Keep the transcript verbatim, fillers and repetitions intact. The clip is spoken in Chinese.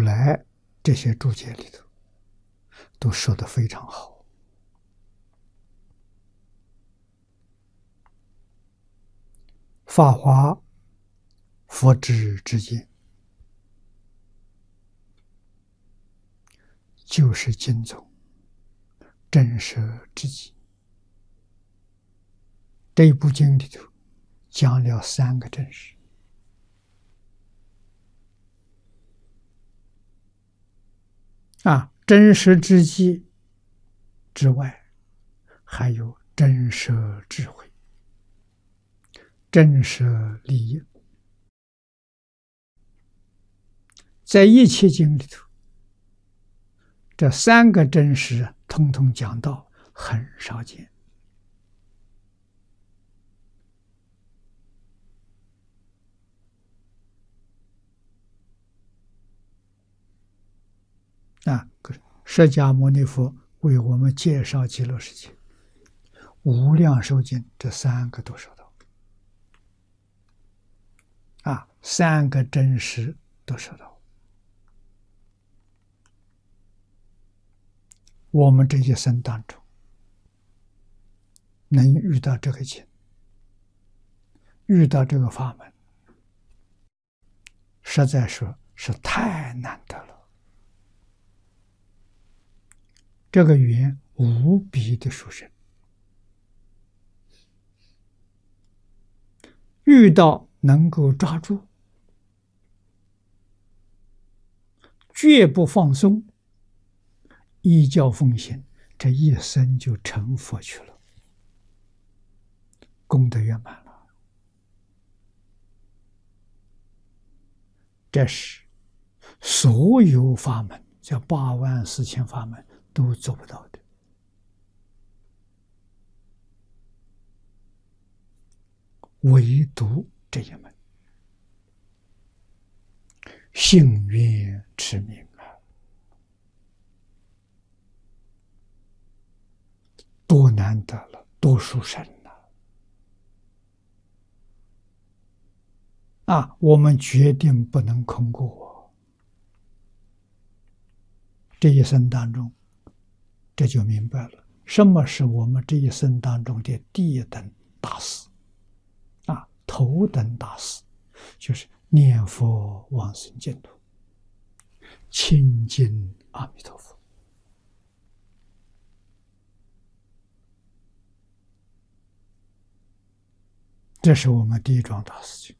来这些注解里头都说得非常好。法华佛智之见，就是经宗真实之极。这一部经里头讲了三个真实。啊，真实之极之外，还有真实智慧、真实利益。在一切经里头，这三个真实通通讲到，很少见。啊，释迦牟尼佛为我们介绍极乐世界，无量寿经这三个都说到，啊，三个真实都说到。我们这一生当中能遇到这个经，遇到这个法门，实在说是太难得了。这个缘无比的殊胜，遇到能够抓住，绝不放松，依教奉行，这一生就成佛去了，功德圆满了。这是所有法门，叫八万四千法门都做不到的。唯独这一门，幸运持名啊，多难得了，多殊胜了啊！我们决定不能空过。这一生当中，这就明白了，什么是我们这一生当中的第一等大事啊，头等大事，就是念佛往生净土，亲近阿弥陀佛。这是我们第一桩大事情。